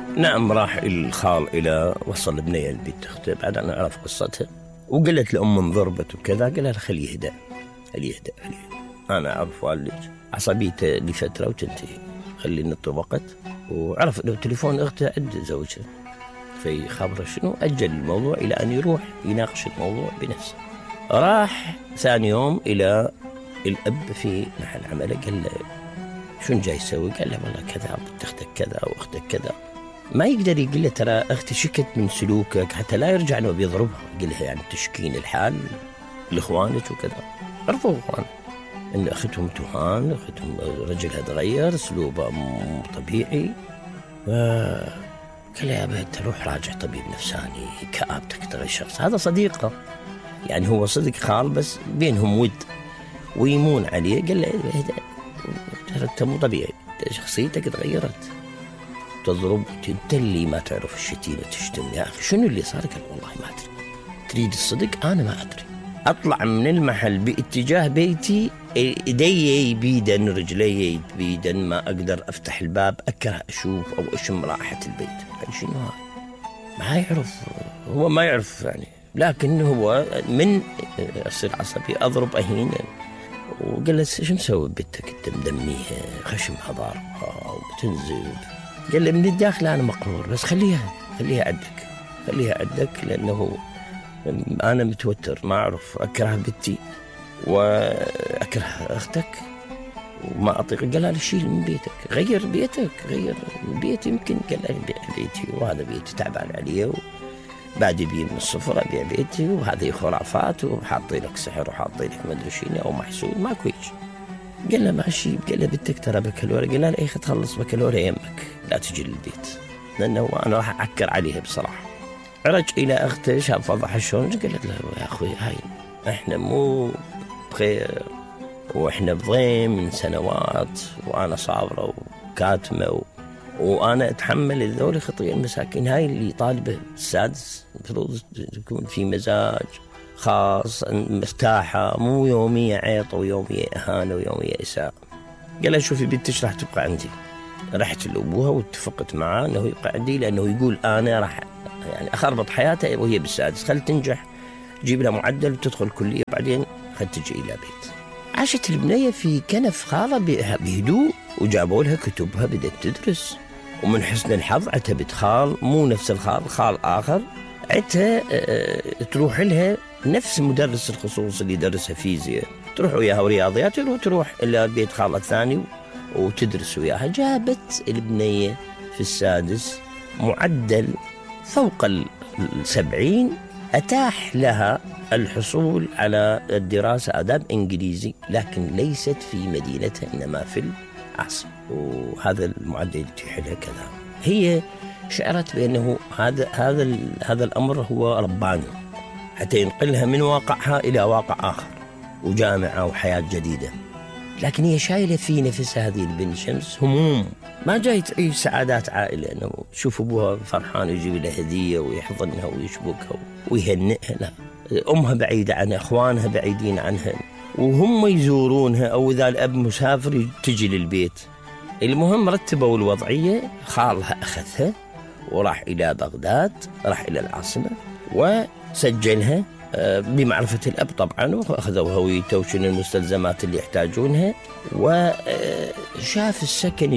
نعم، راح الخال إلى وصل بنية البيت أخته بعد أن أعرف قصتها، وقلت لأم انضربت وكذا. قال لها خليه يهدأ، أنا أعرف والدك عصبيته لفترة وتنتهي، خلي نطي وقت. وعرف إنه تليفون أخته عند زوجها، في خبره شنو أجل الموضوع إلى أن يروح يناقش الموضوع بنفسه. راح ثاني يوم إلى الأب في محل عمله، قال له شون جاي يسوي؟ قال له والله كذا، أختك كذا وأختك كذا. ما يقدر يقول له ترى أختي شكت من سلوكك، حتى لا يرجع إنه بيضربها. قال لها يعني تشكين الحال لإخوانك وكذا. عرفوا إخوان إن أختهم تهان، أختهم رجلها تغير، أسلوبها مو طبيعي. قال يا بنت روح راجع طبيب نفساني، كآبتك تغير الشخص. هذا صديقه، يعني هو صديق خال بس بينهم ود ويمون عليه. قال له انت مو طبيعي، شخصيتك تغيرت، تضرب وتدلي، ما تعرف الشتيمة تشتم. يا أخي شنو اللي صار؟ قال والله ما أدري. تريد الصدق؟ أنا ما أدري. أطلع من المحل باتجاه بيتي، إيدي يبيدن، رجلي يبيدن، ما أقدر أفتح الباب، أكره أشوف أو أشم رائحة البيت. شنو هاي؟ ما يعرف، هو ما يعرف يعني، لكن هو من أصير عصبي أضرب أهين. وقال له شو مسوي بنتك؟ انت مدميها، خشمها ضاربها وبتنزف. قال له من الداخل أنا مقهور، بس خليها عندك لأنه أنا متوتر، ما أعرف، أكره بنتي وأكره أختك وما أطيق. قال له شيل من بيتك، غير بيتك، غير البيت يمكن. قال له بيع بيتي، وهذا بيتي تعبان عليه، بعد يبين من الصفر أبيع بيتي، وهذه خرافات، وحاطي لك سحر وحاطي لك مدري شيء أو محسود، ما كويس. قال له ماشي. قال له بنتك ترى بكالوريا. قال له يا أخي تخلص بكالوريا يمك، لا تجي للبيت، لأنه أنا راح أعكر عليها بصراحة. رجع إلى أخته، شاف فضح شلون، قالت له يا أخوي هاي إحنا مو بخير، وإحنا بضيم من سنوات، وأنا صابرة وكاتمة وأنا أتحمل الذول خطية المساكين. هاي اللي طالبة السادس المفروض تكون في مزاج خاص، مرتاحة، مو يومية عيط ويومية إهانة ويومية إساءة. قال لها شوفي بنتش راح تبقى عندي. رحت لأبوها واتفقت معاه أنه يبقى عندي، لأنه يقول أنا راح يعني أخربط حياتها وهي بالسادس، خل تنجح، جيب لها معدل وتدخل كلية، بعدين خل تجي إلى بيت. عاشت البنية في كنف خالة بهدوء، وجابوا لها كتبها، بدأت تدرس. ومن حسن الحظ عتبت خال، مو نفس خال آخر، عتها تروح لها نفس مدرس الخصوص اللي درسها فيزياء، تروح وياها ورياضيات، وتروح إلى بيت خالة الثاني وتدرس وياها. جابت البنية في السادس معدل فوق 70، أتاح لها الحصول على الدراسة آداب إنجليزي، لكن ليست في مدينتها إنما في العاصمة، وهذا المعدل يتيح لها كذا. هي شعرت بأنه هذا الأمر هو رباني، حتى ينقلها من واقعها إلى واقع آخر وجامعة وحياة جديدة. لكن هي شايلة في نفسها هذه البنت شمس هموم، ما جاي تعيش سعادات عائلة، أنه تشوف أبوها فرحان ويجيب لها هدية ويحضنها ويشبكها ويهنئها. لا، أمها بعيدة عنها، أخوانها بعيدين عنها، وهم يزورونها، أو إذا الأب مسافر تجي للبيت. المهم رتبوا الوضعية، خالها أخذها وراح إلى بغداد، راح إلى العاصمة وسجلها بمعرفة الأب طبعا، وأخذوا هويته وشن المستلزمات اللي يحتاجونها. وشاف السكن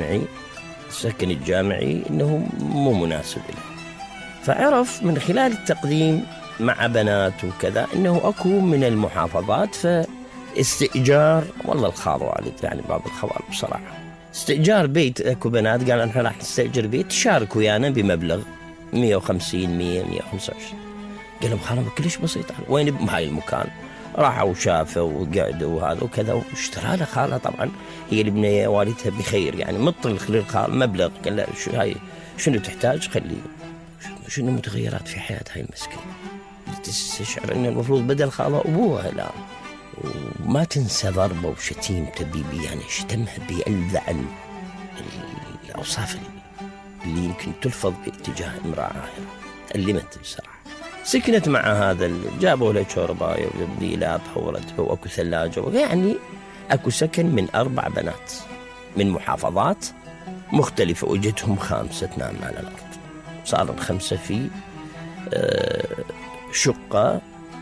الجامعي إنه مو مناسب له، فعرف من خلال التقديم مع بنات وكذا إنه أكو من المحافظات، فاستئجار، والله الخال والد يعني باب الخوال بصراحة، استئجار بيت. أكو بنات قال نحن راح نستأجر بيت، شاركوا ويانا بمبلغ 150 100 125. قال لهم خلاص كلش بسيط، وين بهاي المكان؟ راحوا وشافوا وقعدوا وهذا وكذا، واشترى له خالها. طبعا هي البنية والدها بخير، يعني مطل للخال مبلغ. قال له شنو تحتاج؟ خلي شنو متغيرات في حياة هاي المسكينة، تستشعر ان المفروض بدل خالها ابوها الان. وما تنسى ضربه وشتيمته، يعني شتمها بألذع الاوصاف اللي يمكن تلفظ باتجاه امرأة عاهرة. ألمت بصراحة. سكنت مع هذا، جابوا له شوربة ويبدي لابها ورتبه، واكو ثلاجة، يعني اكو سكن من 4 بنات من محافظات مختلفة، وجدتهم 5 تنام على الأرض. صار ال5 في شقة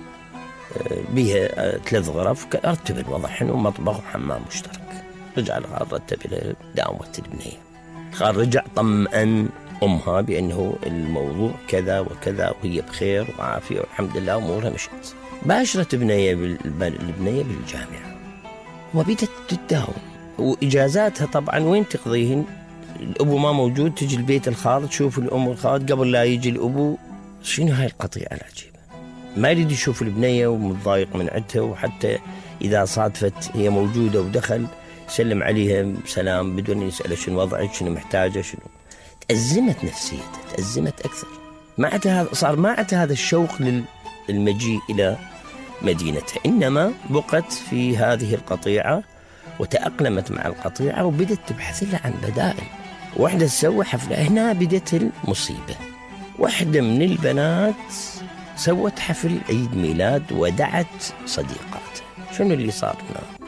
بها 3 غرف، رتب الوضع حلو، مطبخ وحمام مشترك. رجع الغار رتب إلى داومت البنية. الغار رجع طمأن أمها بأنه الموضوع كذا وكذا وهي بخير وعافية والحمد لله أمورها مشت. باشرت البنية بالجامعة وبدت تداوم، وإجازاتها طبعا وين تقضيهن؟ الأبو ما موجود، تجي البيت الخالد تشوف الأم والخالد قبل لا يجي الأبو. شنو هاي القطيعة العجيبة؟ ما يريد يشوف البنية ومتضايق من عدها، وحتى إذا صادفت هي موجودة ودخل سلم عليها سلام بدون يسأل شنو وضعك، شنو محتاجة، شنو. تأزمت نفسيتها، تأزمت أكثر. ما عاد هذا صار، ما عاد هذا الشوق للمجيء إلى مدينتها، إنما بقت في هذه القطيعة وتأقلمت مع القطيعة وبدت تبحث لها عن بدائل. واحدة تسوي حفلة، هنا بدت المصيبة. واحدة من البنات سوت حفل عيد ميلاد ودعت صديقاتها. شنو اللي صار هنا؟